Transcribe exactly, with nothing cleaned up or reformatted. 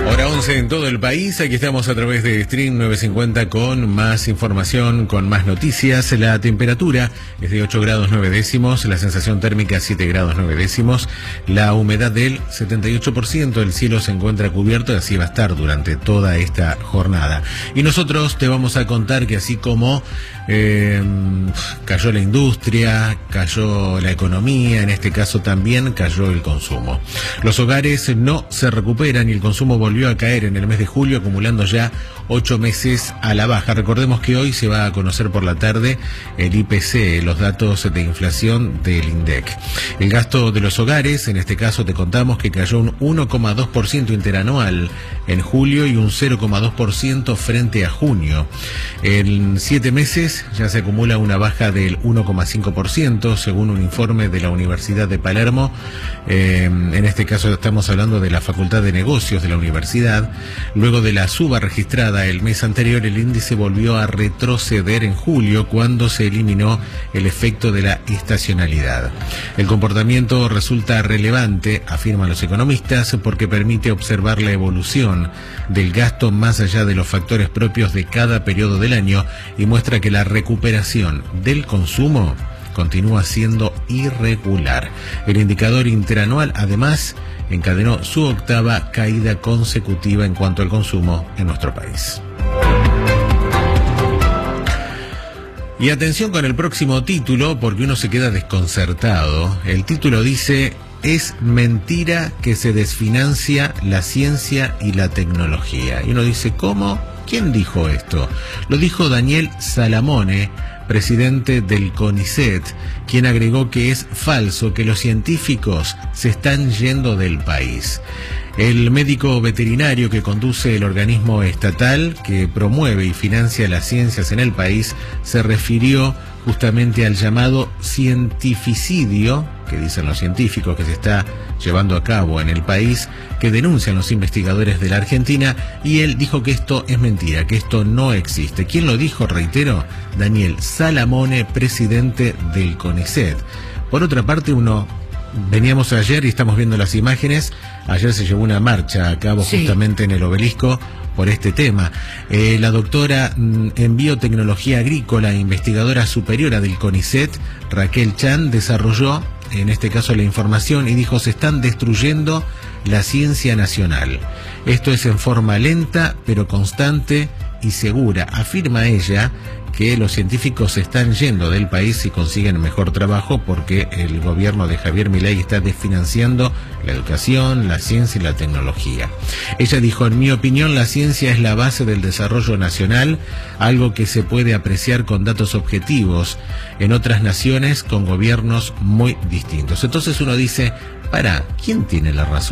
Hora once en todo el país, aquí estamos a través de Stream novecientos cincuenta con más información, con más noticias. La temperatura es de ocho grados nueve décimos, la sensación térmica siete grados nueve décimos, la humedad del setenta y ocho por ciento, el cielo se encuentra cubierto y así va a estar durante toda esta jornada. Y nosotros te vamos a contar que así como eh, cayó la industria, cayó la economía, en este caso también cayó el consumo. Los hogares no se recuperan y el consumo volvió a caer en el mes de julio, acumulando ya ocho meses a la baja. Recordemos que hoy se va a conocer por la tarde el I P C, los datos de inflación del INDEC. El gasto de los hogares, en este caso te contamos que cayó un uno coma dos por ciento interanual en julio y un cero coma dos por ciento frente a junio. En siete meses ya se acumula una baja del uno coma cinco por ciento, según un informe de la Universidad de Palermo. Eh, en este caso estamos hablando de la Facultad de Negocios de la universidad. Luego de la suba registrada el mes anterior, el índice volvió a retroceder en julio cuando se eliminó el efecto de la estacionalidad. El comportamiento resulta relevante, afirman los economistas, porque permite observar la evolución del gasto más allá de los factores propios de cada periodo del año y muestra que la recuperación del consumo continúa siendo irregular. El indicador interanual, además, encadenó su octava caída consecutiva en cuanto al consumo en nuestro país. Y atención con el próximo título, porque uno se queda desconcertado. El título dice: es mentira que se desfinancia la ciencia y la tecnología. Y uno dice, ¿cómo? ¿Quién dijo esto? Lo dijo Daniel Salamone, presidente del CONICET, quien agregó que es falso que los científicos se están yendo del país. El médico veterinario que conduce el organismo estatal que promueve y financia las ciencias en el país se refirió justamente al llamado cientificidio, que dicen los científicos que se está llevando a cabo en el país, que denuncian los investigadores de la Argentina, y él dijo que esto es mentira, que esto no existe. ¿Quién lo dijo? Reitero, Daniel Salamone, presidente del CONICET. Por otra parte, uno... Veníamos ayer y estamos viendo las imágenes. Ayer se llevó una marcha a cabo sí. justamente en el Obelisco por este tema. Eh, la doctora mm, en biotecnología agrícola, investigadora superiora del CONICET, Raquel Chan, desarrolló en este caso la información y dijo: se están destruyendo la ciencia nacional. Esto es en forma lenta pero constante y segura. Afirma ella que los científicos se están yendo del país y consiguen mejor trabajo porque el gobierno de Javier Milei está desfinanciando la educación, la ciencia y la tecnología. Ella dijo: en mi opinión, la ciencia es la base del desarrollo nacional, algo que se puede apreciar con datos objetivos en otras naciones con gobiernos muy distintos. Entonces uno dice, para, ¿quién tiene la razón?